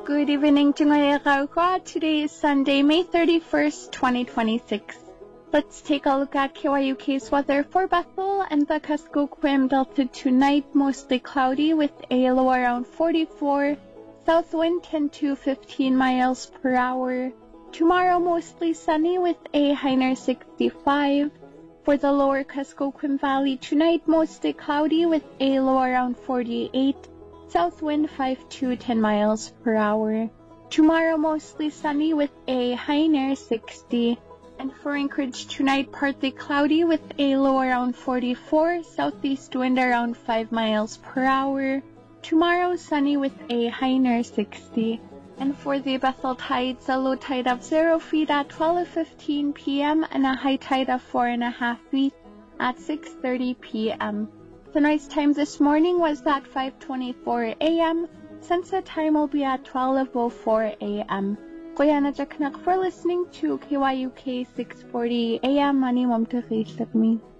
Good evening, Tungayakarukwa. Today is Sunday, May 31st, 2026. Let's take a look at KYUK's weather for Bethel and the Kuskokwim Delta tonight. Mostly cloudy with a low around 44, south wind 10 to 15 miles per hour. Tomorrow mostly sunny with a high near 65. For the lower Kuskokwim Valley tonight, mostly cloudy with a low around 48. South wind 5 to 10 miles per hour. Tomorrow mostly sunny with a high near 60. And for Anchorage tonight, partly cloudy with a low around 44. Southeast wind around 5 miles per hour. Tomorrow sunny with a high near 60. And for the Bethel tides, a low tide of 0 feet at 12:15 p.m. and a high tide of 4.5 feet at 6:30 p.m. Sunrise time this morning was at 5:24 a.m. Sunset time will be at 12:04 a.m. Kuya na Jacknak for listening to KYUK 640 a.m. Mani Mamta Facebook me.